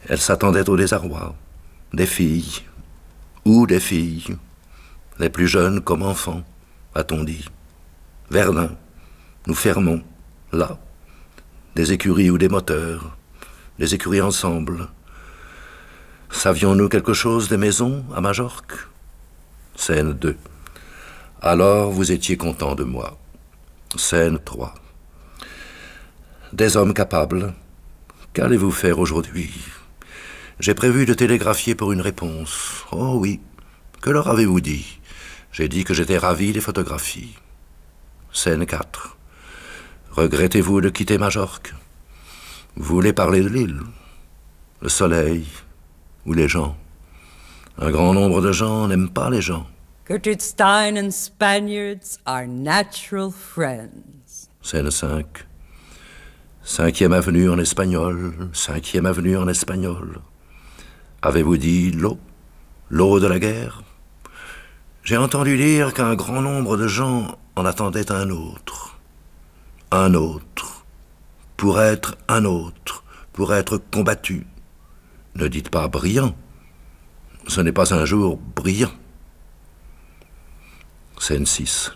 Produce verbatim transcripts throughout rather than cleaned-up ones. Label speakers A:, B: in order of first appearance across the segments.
A: Elle s'attendait au désarroi. Des filles, ou des filles, les plus jeunes comme enfants, a-t-on dit. Verdun, nous fermons, là, des écuries ou des moteurs, des écuries ensemble. Savions-nous quelque chose des maisons à Majorque? Scène deux. Alors vous étiez content de moi. Scène trois. Des hommes capables. Qu'allez-vous faire aujourd'hui? J'ai prévu de télégraphier pour une réponse. Oh oui. Que leur avez-vous dit? J'ai dit que j'étais ravi des photographies. Scène quatre. Regrettez-vous de quitter Majorque? Vous voulez parler de l'île? Le soleil ou les gens? Un grand nombre de gens n'aiment pas les gens.
B: Gertrude Stein and Spaniards are natural friends.
A: Scène cinq. Cinquième avenue en espagnol, cinquième avenue en espagnol. Avez-vous dit l'eau? L'eau de la guerre? J'ai entendu dire qu'un grand nombre de gens en attendaient un autre. Un autre. Pour être un autre. Pour être combattu. Ne dites pas brillant. Ce n'est pas un jour brillant. Scène six.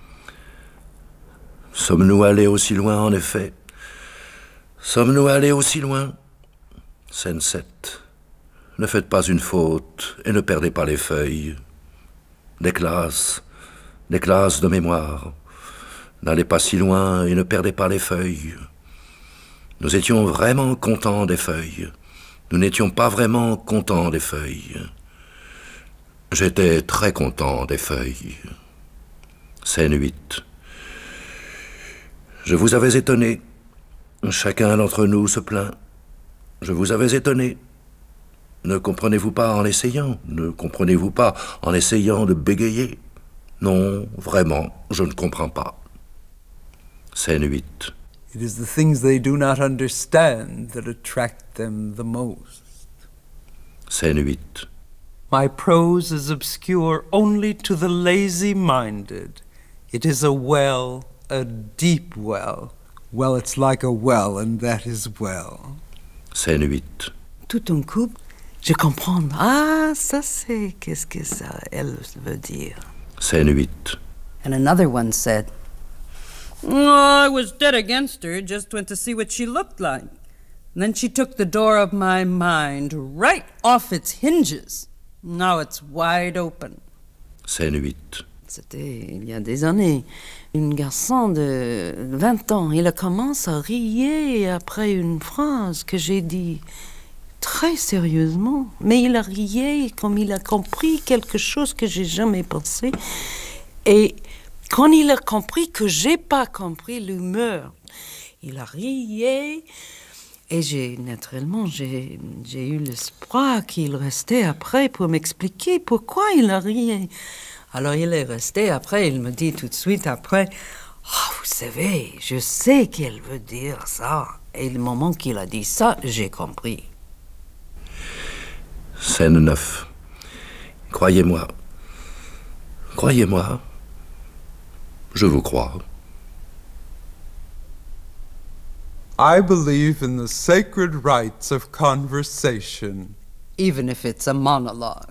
A: Sommes-nous allés aussi loin, en effet? Sommes-nous allés aussi loin? Scène sept. Ne faites pas une faute et ne perdez pas les feuilles. Des classes, des classes de mémoire. N'allez pas si loin et ne perdez pas les feuilles. Nous étions vraiment contents des feuilles. Nous n'étions pas vraiment contents des feuilles. J'étais très content des feuilles. Scène huit. Je vous avais étonné. Chacun d'entre nous se plaint. Je vous avais étonné. Ne comprenez-vous pas en essayant? Ne comprenez-vous pas en essayant de bégayer? Non, vraiment, je ne comprends pas. Scène huit.
C: It is the things they do not understand that attract them the most.
A: Scène huit.
C: My prose is obscure only to the lazy-minded. It is a well, a deep well. Well, it's like a well, and that is well.
A: Scène huit.
B: Tout d'un coup, je comprends. Ah, ça c'est qu'est-ce que ça, elle veut dire.
A: Scène huit.
B: And another one said, oh, I was dead against her, just went to see what she looked like. And then she took the door of my mind right off its hinges. Now it's wide open.
A: Scène huit.
B: C'était il y a des années. Un garçon de vingt ans, il commence à rier après une phrase que j'ai dit très sérieusement. Mais il a rié comme il a compris quelque chose que j'ai jamais pensé. Et quand il a compris que j'ai pas compris l'humeur, il a rié. Et j'ai, naturellement, j'ai, j'ai eu l'espoir qu'il restait après pour m'expliquer pourquoi il a rié. Alors il est resté après, il me dit tout de suite après, oh, vous savez, je sais qu'elle veut dire ça. Et le moment qu'il a dit ça, j'ai compris.
A: Scène neuf. Croyez-moi. Croyez-moi. Je vous crois.
C: I believe in the sacred rights of conversation.
B: Even if it's a monologue.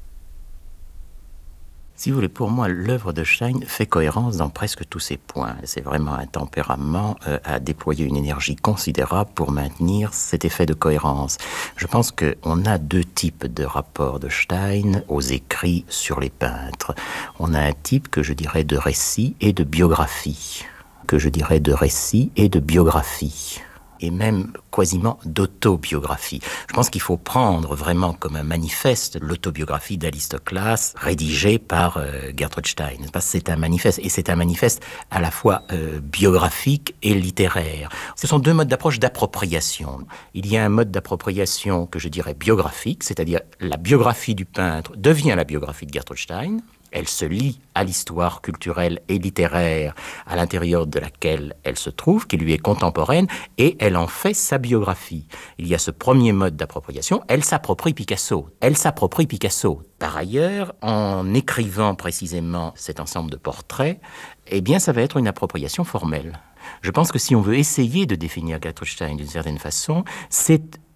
D: Si vous voulez, pour moi, l'œuvre de Stein fait cohérence dans presque tous ses points. C'est vraiment un tempérament euh, à déployer une énergie considérable pour maintenir cet effet de cohérence. Je pense qu'on a deux types de rapports de Stein aux écrits sur les peintres. On a un type que je dirais de récit et de biographie, que je dirais de récit et de biographie, et même quasiment d'autobiographie. Je pense qu'il faut prendre vraiment comme un manifeste l'autobiographie d'Alistoclas rédigée par euh, Gertrude Stein. C'est un manifeste, et c'est un manifeste à la fois euh, biographique et littéraire. Ce sont deux modes d'approche d'appropriation. Il y a un mode d'appropriation que je dirais biographique, c'est-à-dire la biographie du peintre devient la biographie de Gertrude Stein. Elle se lie à l'histoire culturelle et littéraire à l'intérieur de laquelle elle se trouve, qui lui est contemporaine, et elle en fait sa biographie. Il y a ce premier mode d'appropriation, elle s'approprie Picasso. Elle s'approprie Picasso. Par ailleurs, en écrivant précisément cet ensemble de portraits, eh bien, ça va être une appropriation formelle. Je pense que si on veut essayer de définir Gertrude Stein d'une certaine façon, c'est